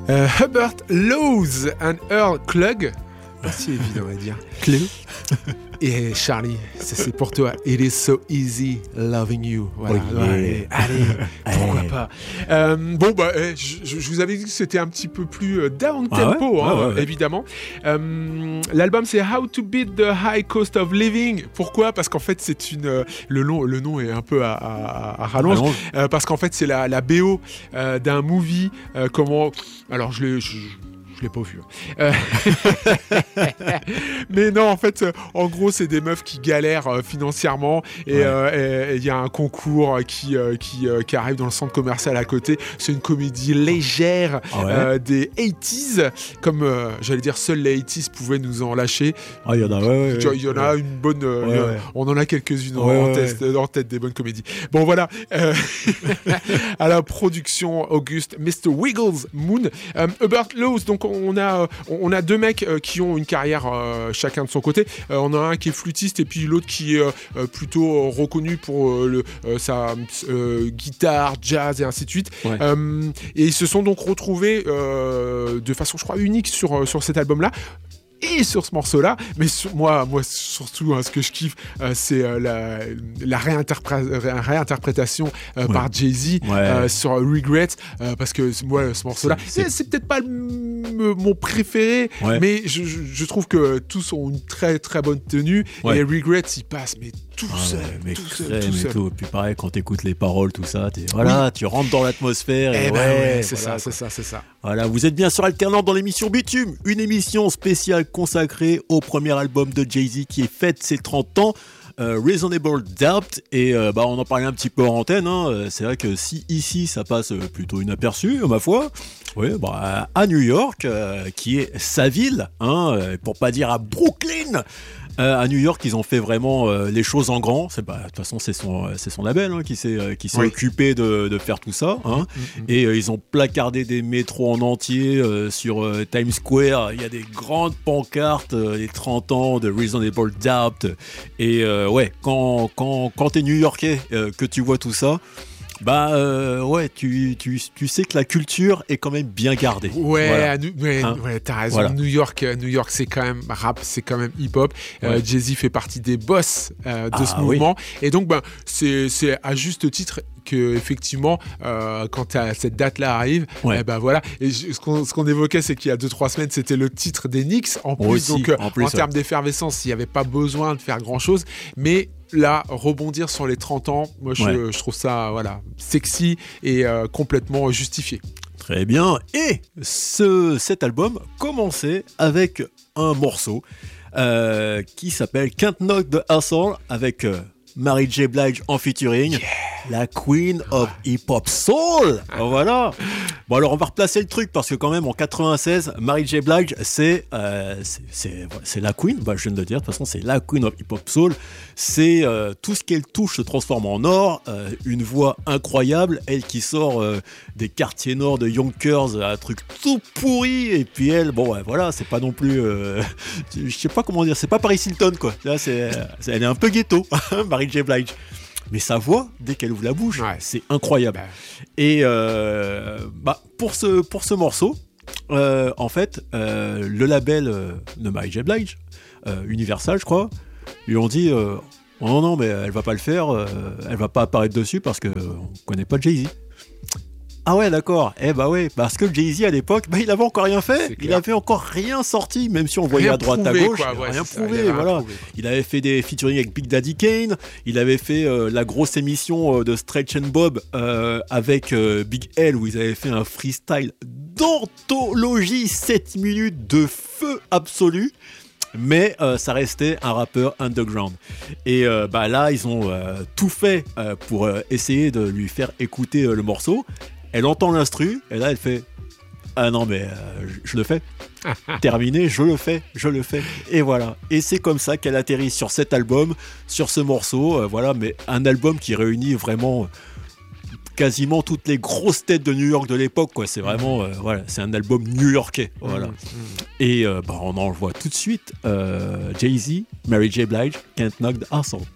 Hubert Laws and Earl Klugh. Pas si évident à dire. Clé. Et Charlie, ça c'est pour toi. It is so easy loving you. Voilà. Oh yeah. Allez, pourquoi pas. Je vous avais dit que c'était un petit peu plus down tempo, ouais. évidemment. L'album c'est How to Beat the High Cost of Living. Pourquoi ? Parce qu'en fait c'est le nom est un peu à rallonge. Parce qu'en fait c'est la BO d'un movie. Alors je l'ai pas vu. Mais non, en fait, en gros, c'est des meufs qui galèrent financièrement et il y a un concours qui arrive dans le centre commercial à côté. C'est une comédie légère des 80s, comme j'allais dire, seuls les 80s pouvaient nous en lâcher. Ah, il y en a, Il y en a une bonne. On en a quelques-unes en tête des bonnes comédies. Bon, voilà. À la production, Auguste, Mr. Wiggles Moon, Hubert Laws. Donc, on a deux mecs qui ont une carrière chacun de son côté. On a un qui est flûtiste et puis l'autre qui est plutôt reconnu pour sa guitare, jazz et ainsi de suite. Et ils se sont donc retrouvés de façon, je crois, unique sur cet album-là. Et sur ce morceau-là, mais moi surtout, ce que je kiffe, c'est la réinterprétation par Jay-Z sur Regret, parce que moi, ce morceau-là, c'est peut-être pas mon préféré, mais je trouve que tous ont une très très bonne tenue, et Regret, il passe, mais tout seul. Et puis pareil, quand t'écoutes les paroles, tout ça, tu rentres dans l'atmosphère. C'est ça. Voilà, vous êtes bien sur Alternant dans l'émission Bitume, une émission spéciale consacrée au premier album de Jay-Z qui est fête ses 30 ans. Reasonable Doubt, et on en parlait un petit peu en antenne, c'est vrai que si ici ça passe plutôt inaperçu, ma foi, à New York, qui est sa ville, pour pas dire à Brooklyn, à New York, ils ont fait vraiment les choses en grand. De toute façon, c'est son label qui s'est occupé de faire tout ça. Et ils ont placardé des métros en entier sur Times Square. Il y a des grandes pancartes, les 30 ans de Reasonable Doubt. Et quand t'es New-Yorkais, que tu vois tout ça, tu sais que la culture est quand même bien gardée. T'as raison. Voilà. New York, c'est quand même rap, c'est quand même hip-hop. Jay-Z fait partie des boss de ce mouvement. Et donc, c'est à juste titre que effectivement, quand cette date-là arrive, Et ce qu'on évoquait, c'est qu'il y a 2-3 semaines, c'était le titre des Knicks. En plus, en termes d'effervescence, il n'y avait pas besoin de faire grand-chose. Mais là, rebondir sur les 30 ans, moi je trouve ça sexy et complètement justifié. Très bien. Et cet album commençait avec un morceau qui s'appelle Can't Knock the Hustle avec Mary J. Blige en featuring, la Queen of Hip Hop Soul. Voilà. Bon, alors on va replacer le truc parce que quand même en 96, Mary J. Blige c'est la Queen. Je viens de le dire. De toute façon, c'est la Queen of Hip Hop Soul. C'est tout ce qu'elle touche se transforme en or. Une voix incroyable. Elle qui sort des quartiers nord de Yonkers, un truc tout pourri. Et puis elle, c'est pas non plus. Je sais pas comment dire. C'est pas Paris Hilton quoi. Là, elle est un peu ghetto, Mary J. Blige. Mais sa voix, dès qu'elle ouvre la bouche, c'est incroyable. Et pour ce morceau, en fait, le label de Mary J. Blige, Universal, je crois, lui ont dit non, mais elle va pas le faire, elle va pas apparaître dessus parce qu'on connaît pas Jay-Z. Ah ouais, d'accord. Parce que Jay-Z à l'époque, il avait encore rien fait. Il avait encore rien sorti, même si on voyait à droite à gauche. Rien prouvé, voilà. Il avait fait des featuring avec Big Daddy Kane. Il avait fait la grosse émission de Stretch and Bob avec Big L où ils avaient fait un freestyle d'anthologie 7 minutes de feu absolu. Mais ça restait un rappeur underground. Et là, ils ont tout fait pour essayer de lui faire écouter le morceau. Elle entend l'instru, et là elle fait « Ah non mais je le fais, terminé, je le fais. » Et voilà, et c'est comme ça qu'elle atterrit sur cet album, sur ce morceau, mais un album qui réunit vraiment quasiment toutes les grosses têtes de New York de l'époque, quoi. C'est vraiment, c'est un album new-yorkais, voilà. Et on en voit tout de suite Jay-Z, Mary J. Blige, Can't Knock the Hustle.